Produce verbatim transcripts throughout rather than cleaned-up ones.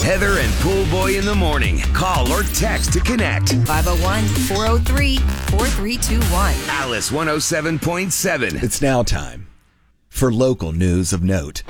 Heather and Pool Boy in the morning. Call or text to connect. five oh one, four oh three, four three two one. Alice one oh seven point seven. It's now time for local news of note.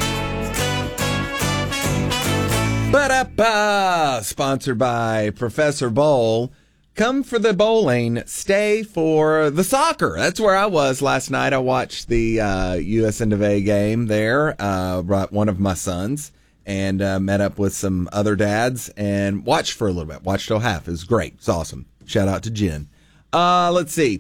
Ba-da-ba! Sponsored by Professor Bowl. Come for the bowling, stay for the soccer. That's where I was last night. I watched the uh, U S N of A game there, uh, brought one of my sons, and uh, met up with some other dads and watched for a little bit. Watched till half. It was great. It's awesome. Shout out to Jen. Uh, let's see.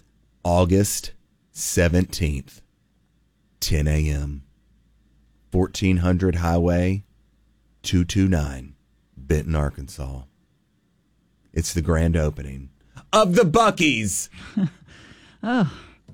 August seventeenth, ten a.m., fourteen hundred Highway two two nine, Benton, Arkansas. It's the grand opening of the Buc-ee's. Oh.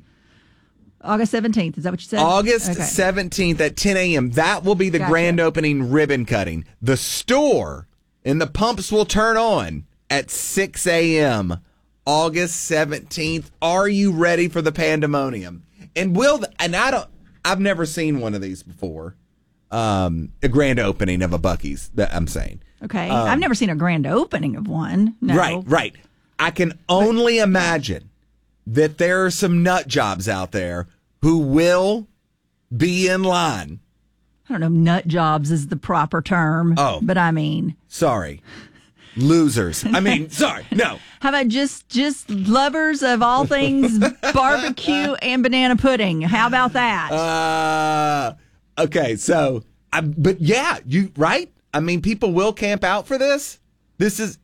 August seventeenth, is that what you said? August okay. seventeenth at ten a.m. That will be the Gotcha. grand opening ribbon cutting. The store and the pumps will turn on at six a.m. August seventeenth. Are you ready for the pandemonium? And will the, and I don't I've never seen one of these before. Um, a grand opening of a Buc-ee's, that I'm saying. Okay. Um, I've never seen a grand opening of one. No. Right, right. I can only imagine that there are some nut jobs out there who will be in line. I don't know, nut jobs is the proper term. Oh. But I mean. Sorry. Losers. I mean, sorry. No. How about just just lovers of all things barbecue and banana pudding? How about that? Uh, okay, so, I, but yeah, you, right? I mean, people will camp out for this. This is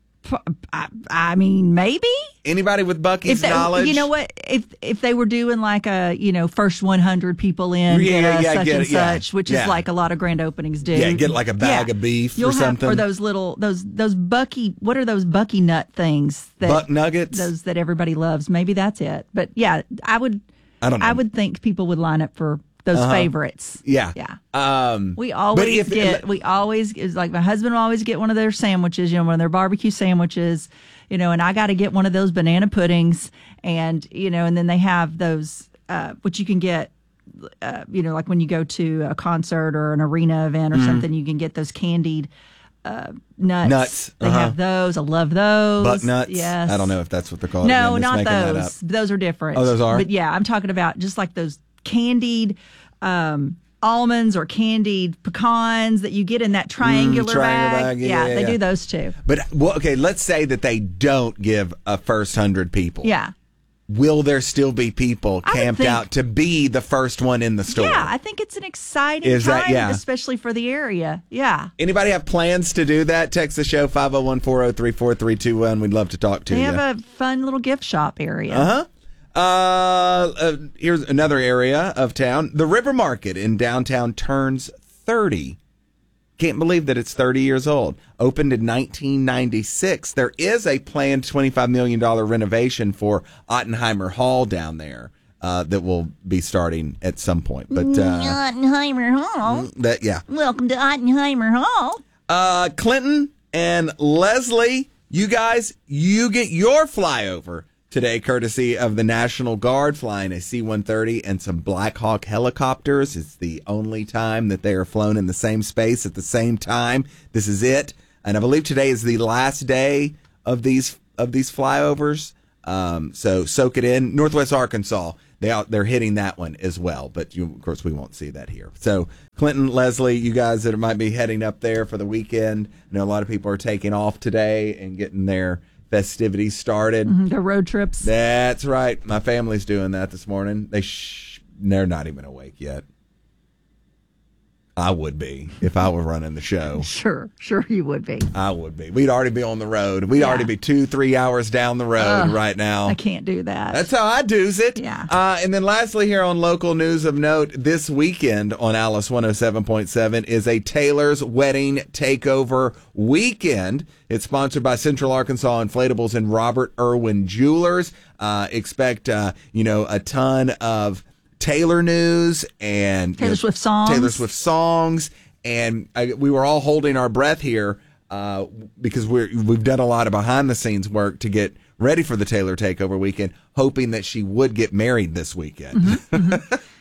I, I mean, maybe anybody with Buc-ee's they, knowledge. You know what? If if they were doing like a you know first one hundred people in, Yeah, get a yeah, such get and it, yeah. such, which Yeah. is like a lot of grand openings do. Yeah, get like a bag Yeah. of beef You'll or have, something. or those little those those Bucky. What are those Bucky nut things? That, Buck nuggets. Those that everybody loves. Maybe that's it. But yeah, I would. I don't know. I would think people would line up for those Uh-huh. favorites. Yeah. Yeah. Um, We always if- get, we always, it's like my husband will always get one of their sandwiches, you know, one of their barbecue sandwiches, you know, and I got to get one of those banana puddings. And, you know, and then they have those, uh, which you can get, uh, you know, like when you go to a concert or an arena event or Mhm. something, you can get those candied uh, nuts. Nuts, They uh-huh. have those. I love those. Buck nuts. Yes. I don't know if that's what they're called. No, Again, just not making that up. those. Those are different. Oh, those are? But yeah, I'm talking about just like those candied um, almonds or candied pecans that you get in that triangular, Mm, triangular bag. bag, yeah, yeah, they yeah. do those too. But well, okay, let's say that they don't give a first hundred people. Yeah. Will there still be people I would camped think- out to be the first one in the store? Yeah, I think it's an exciting Is that- time, yeah. especially for the area. Yeah. Anybody have plans to do that? Text the show five oh one, four oh three, four three two one. We'd love to talk to They you. have a fun little gift shop area. Uh-huh. Uh, uh, here's another area of town. The River Market in downtown turns thirty. Can't believe that it's thirty years old. Opened in nineteen ninety-six. There is a planned twenty-five million dollars renovation for Ottenheimer Hall down there uh, that will be starting at some point. But uh, Ottenheimer Hall. that, yeah. Welcome to Ottenheimer Hall. Uh, Clinton and Leslie, you guys, you get your flyover today, courtesy of the National Guard, flying a C one thirty and some Black Hawk helicopters. It's the only time that they are flown in the same space at the same time. This is it. And I believe today is the last day of these of these flyovers. Um, so soak it in. Northwest Arkansas, they out, they're hitting that one as well. But you, of course, we won't see that here. So Clinton, Leslie, you guys that might be heading up there for the weekend, I know a lot of people are taking off today and getting their festivities started. Mhm, the road trips. That's right. My family's doing that this morning. They sh- they're not even awake yet. I would be if I were running the show. Sure, sure you would be. I would be. We'd already be on the road. We'd Yeah. already be two, three hours down the road Ugh, right now. I can't do that. That's how I do's it. Yeah. Uh, and then lastly, here on local news of note, this weekend on Alice one oh seven point seven is a Taylor's Wedding Takeover weekend. It's sponsored by Central Arkansas Inflatables and Robert Irwin Jewelers. Uh, expect, uh, you know, a ton of Taylor news and Taylor you know, Swift songs. Taylor Swift songs. And I, we were all holding our breath here uh, because we're, we've done a lot of behind the scenes work to get ready for the Taylor Takeover weekend, hoping that she would get married this weekend. Mm-hmm, mm-hmm.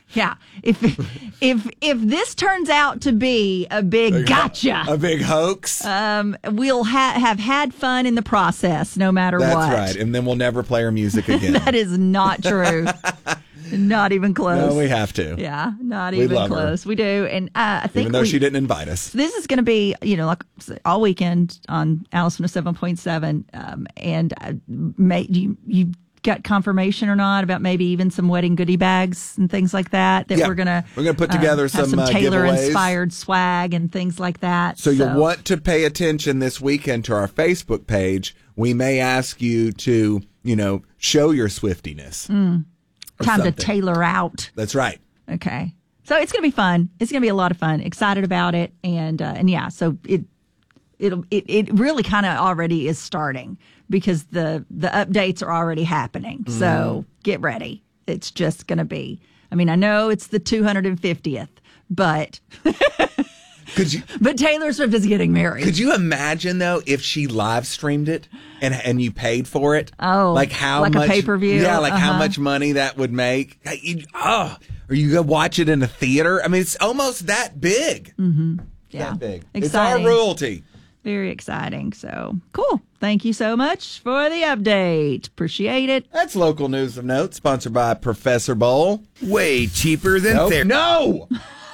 Yeah. If if if this turns out to be a big gotcha, A big hoax. um, we'll ha- have had fun in the process, no matter That's what. right. And then we'll never play her music again. That is not true. Not even close. No, we have to. Yeah, not We even love her. close. We do, and uh, I think Even though we, she didn't invite us. this is going to be, you know, like all weekend on Alice one oh seven point seven. Um, and uh, may, you you got confirmation or not about maybe even some wedding goodie bags and things like that that Yeah. we're gonna We're gonna put together uh, some, have some uh, Taylor giveaways. inspired swag and things like that. So you'll want to pay attention this weekend to our Facebook page. We may ask you to, you know, show your Swiftiness. Mm. or time to something. tailor out. That's right. Okay. So it's going to be fun. It's going to be a lot of fun. Excited about it. And, uh, and yeah, so it, it'll, it, it really kind of already is starting because the, the updates are already happening. Mm-hmm. So get ready. It's just going to be, I mean, I know it's the two hundred fiftieth, but, Could you, but Taylor Swift is getting married. could you imagine though if she live streamed it and and you paid for it? Oh, like how like a much pay-per-view? Yeah, like how Uh-huh. much money that would make. Like, you- Oh, or you go watch it in a theater. I mean, it's almost that big. Mm-hmm. Yeah. That big. Exciting. It's our royalty. Very exciting. So cool. Thank you so much for the update. Appreciate it. That's local news of note, sponsored by Professor Bowl. Way cheaper than Nope. therapy. No.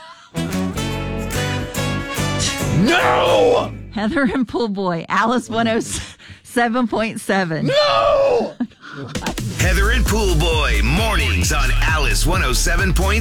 No. Heather and Pool Boy, Alice one oh seven point seven. No. Heather and Pool Boy, mornings on Alice one oh seven point